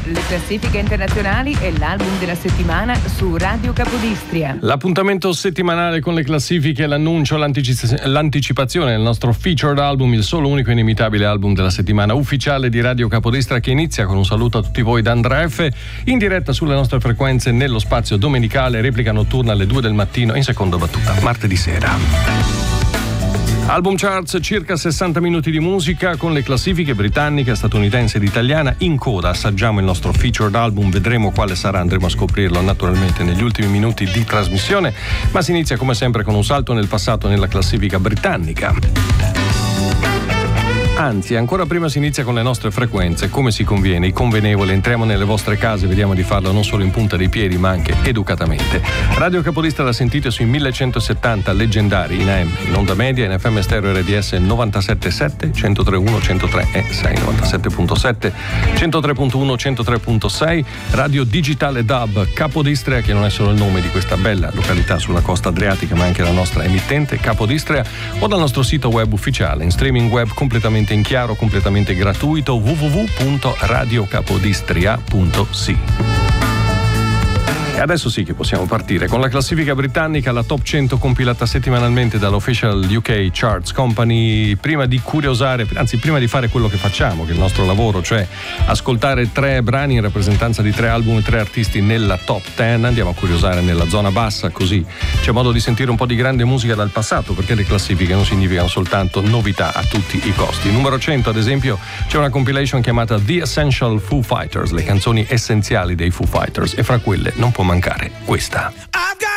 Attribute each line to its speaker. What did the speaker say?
Speaker 1: le classifiche internazionali e l'album della settimana su Radio Capodistria.
Speaker 2: L'appuntamento settimanale con le classifiche, l'annuncio, l'anticipazione del nostro featured album, il solo, unico e inimitabile album della settimana ufficiale di Radio Capodistria, che inizia con un saluto a tutti voi da Andrea F, in diretta sulle nostre frequenze nello spazio domenicale, replica notturna alle 2 del mattino in seconda battuta, martedì sera. Album Charts, circa 60 minuti di musica con le classifiche britannica, statunitense ed italiana in coda. Assaggiamo il nostro featured album, vedremo quale sarà, andremo a scoprirlo naturalmente negli ultimi minuti di trasmissione, ma si inizia come sempre con un salto nel passato nella classifica britannica. Anzi, ancora prima si inizia con le nostre frequenze, come si conviene, i convenevoli. Entriamo nelle vostre case, vediamo di farlo non solo in punta dei piedi, ma anche educatamente. Radio Capodistria la sentite sui 1170 leggendari in AM, in onda media, in FM stereo RDS 97.7, 103.1, 103.6, 97.7, 103.1, 103.6, radio digitale DAB Capodistria, che non è solo il nome di questa bella località sulla costa adriatica, ma anche la nostra emittente Capodistria, o dal nostro sito web ufficiale, in streaming web completamente in chiaro, completamente gratuito, www.radiocapodistria.si. E adesso sì che possiamo partire con la classifica britannica, la top 100 compilata settimanalmente dall'Official UK Charts Company. Prima di curiosare, anzi prima di fare quello che facciamo, che è il nostro lavoro, cioè ascoltare 3 brani in rappresentanza di 3 album e 3 artisti nella top 10, andiamo a curiosare nella zona bassa, così c'è modo di sentire un po' di grande musica dal passato, perché le classifiche non significano soltanto novità a tutti i costi. Numero 100 ad esempio c'è una compilation chiamata The Essential Foo Fighters, le canzoni essenziali dei Foo Fighters, e fra quelle non può mancare questa.